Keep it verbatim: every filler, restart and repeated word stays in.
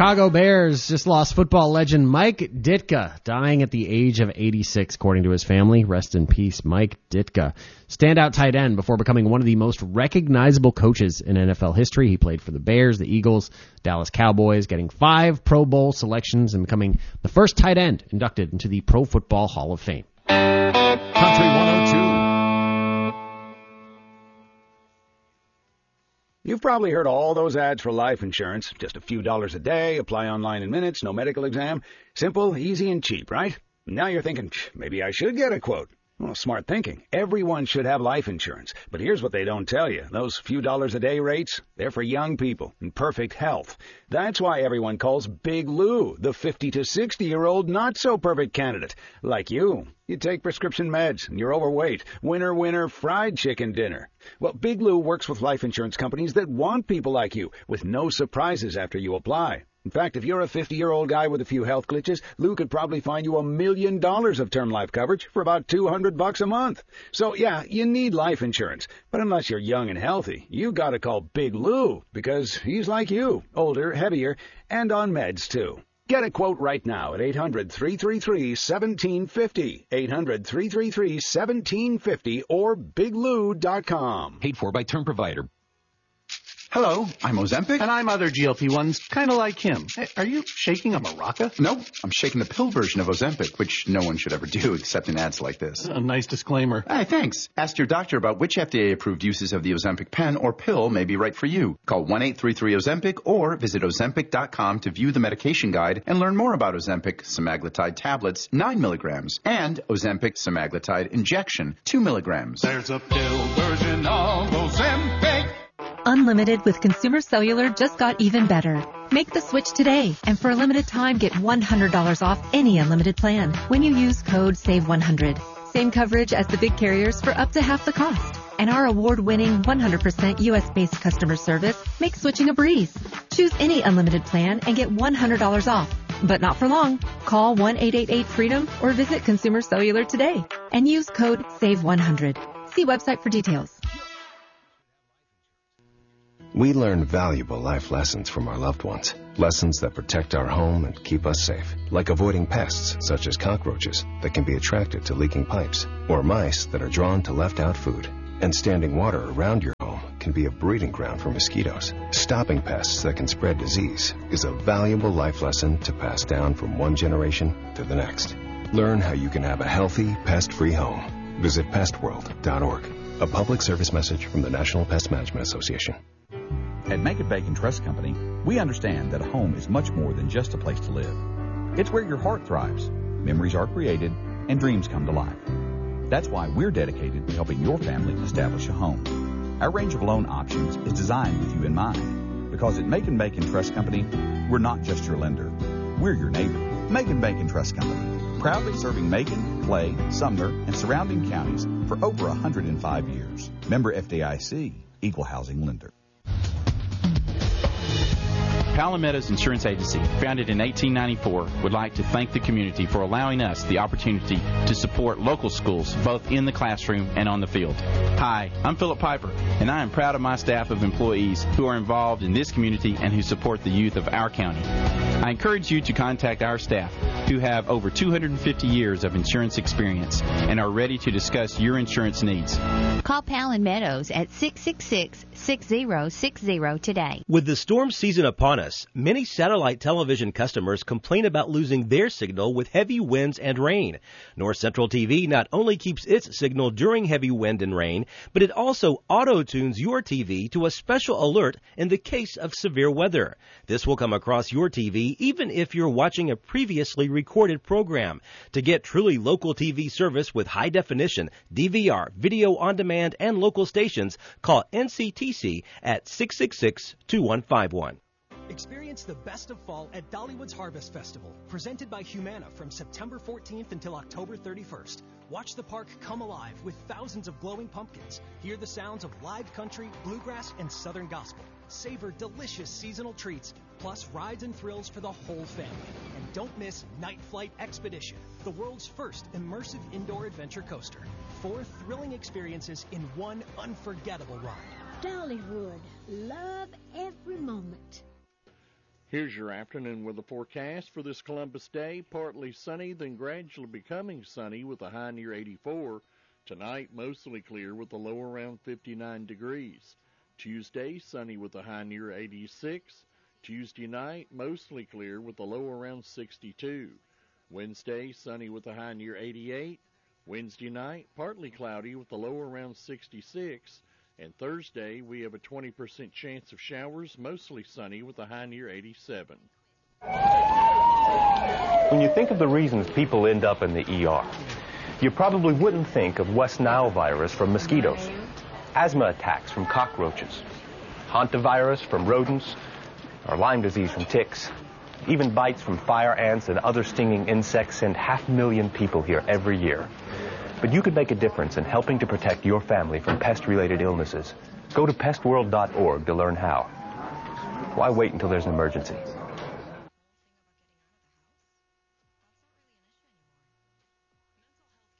Chicago Bears just lost football legend Mike Ditka, dying at the age of eighty-six, according to his family. Rest in peace, Mike Ditka. Standout tight end before becoming one of the most recognizable coaches in N F L history. He played for the Bears, the Eagles, Dallas Cowboys, getting five Pro Bowl selections and becoming the first tight end inducted into the Pro Football Hall of Fame. Country one oh two. You've probably heard all those ads for life insurance. Just a few dollars a day, apply online in minutes, no medical exam. Simple, easy, and cheap, right? Now you're thinking, maybe I should get a quote. Well, smart thinking. Everyone should have life insurance. But here's what they don't tell you. Those few dollars a day rates, they're for young people in perfect health. That's why everyone calls Big Lou the fifty to sixty-year-old not-so-perfect candidate. Like you. You take prescription meds, and you're overweight. Winner, winner, fried chicken dinner. Well, Big Lou works with life insurance companies that want people like you, with no surprises after you apply. In fact, if you're a fifty-year-old guy with a few health glitches, Lou could probably find you a million dollars of term life coverage for about two hundred bucks a month. So, yeah, you need life insurance. But unless you're young and healthy, you gotta call Big Lou, because he's like you, older, heavier, and on meds, too. Get a quote right now at eight hundred, three three three, one seven five zero, eight hundred, three three three, one seven five zero, or big lou dot com. Paid for by Term Provider. Hello, I'm Ozempic. And I'm other G L P ones, kind of like him. Hey, are you shaking a maraca? No, I'm shaking the pill version of Ozempic, which no one should ever do except in ads like this. A nice disclaimer. Hey, thanks. Ask your doctor about which F D A-approved uses of the Ozempic pen or pill may be right for you. Call one eight three three Ozempic or visit ozempic dot com to view the medication guide and learn more about Ozempic semaglutide tablets, nine milligrams, and Ozempic semaglutide injection, two milligrams. There's a pill version of Ozempic. Unlimited with Consumer Cellular just got even better. Make the switch today, and for a limited time, get one hundred dollars off any unlimited plan when you use code save one hundred. Same coverage as the big carriers for up to half the cost. And our award-winning one hundred percent U S-based customer service makes switching a breeze. Choose any unlimited plan and get one hundred dollars off. But not for long. Call one eight eight eight freedom or visit Consumer Cellular today and use code save one hundred. See website for details. We learn valuable life lessons from our loved ones. Lessons that protect our home and keep us safe. Like avoiding pests, such as cockroaches, that can be attracted to leaking pipes. Or mice that are drawn to left-out food. And standing water around your home can be a breeding ground for mosquitoes. Stopping pests that can spread disease is a valuable life lesson to pass down from one generation to the next. Learn how you can have a healthy, pest-free home. Visit pest world dot org. A public service message from the National Pest Management Association. At Macon Bacon Trust Company, we understand that a home is much more than just a place to live. It's where your heart thrives, memories are created, and dreams come to life. That's why we're dedicated to helping your family establish a home. Our range of loan options is designed with you in mind, because at Macon Bacon Trust Company, we're not just your lender. We're your neighbor. Macon Bacon Trust Company, proudly serving Macon, Clay, Sumner, and surrounding counties for over one hundred five years. Member F D I C, Equal Housing Lender. Palmetto's Insurance Agency, founded in eighteen ninety-four, would like to thank the community for allowing us the opportunity to support local schools, both in the classroom and on the field. Hi, I'm Philip Piper, and I am proud of my staff of employees who are involved in this community and who support the youth of our county. I encourage you to contact our staff, who have over two hundred fifty years of insurance experience and are ready to discuss your insurance needs. Call Palmetto's at six six six, six zero six zero today. With the storm season upon us, many satellite television customers complain about losing their signal with heavy winds and rain. North Central T V not only keeps its signal during heavy wind and rain, but it also auto-tunes your T V to a special alert in the case of severe weather. This will come across your T V even if you're watching a previously recorded program. To get truly local T V service with high definition, D V R, video on demand, and local stations, call N C T C at six six six, two one five one. Experience the best of fall at Dollywood's Harvest Festival, presented by Humana from September fourteenth until October thirty-first. Watch the park come alive with thousands of glowing pumpkins. Hear the sounds of live country, bluegrass, and southern gospel. Savor delicious seasonal treats, plus rides and thrills for the whole family. And don't miss Night Flight Expedition, the world's first immersive indoor adventure coaster. Four thrilling experiences in one unforgettable ride. Dollywood, love every moment. Here's your afternoon weather forecast for this Columbus Day. Partly sunny, then gradually becoming sunny with a high near eighty-four. Tonight, mostly clear with a low around fifty-nine degrees. Tuesday, sunny with a high near eighty-six. Tuesday night, mostly clear with a low around sixty-two. Wednesday, sunny with a high near eighty-eight. Wednesday night, partly cloudy with a low around sixty-six. And Thursday, we have a twenty percent chance of showers, mostly sunny with a high near eighty-seven. When you think of the reasons people end up in the E R, you probably wouldn't think of West Nile virus from mosquitoes, asthma attacks from cockroaches, hantavirus from rodents, or Lyme disease from ticks. Even bites from fire ants and other stinging insects send half a million people here every year. But you could make a difference in helping to protect your family from pest-related illnesses. Go to pest world dot org to learn how. Why wait until there's an emergency?